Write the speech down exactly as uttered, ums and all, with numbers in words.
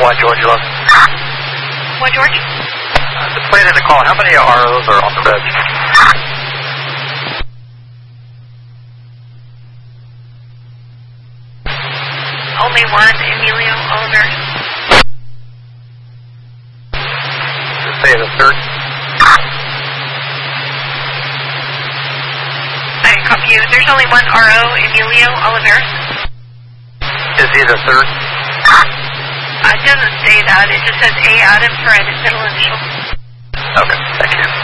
one George eleven. One George? Uh, the plane in the call, how many R Os are on the bed? Only one, Emilio Oliver. Say the third. I didn't copy you. There's only one R O, Emilio Oliver. Is he the third? Uh, it doesn't say that. It just says A Adam for a middle initial. Okay, thank you.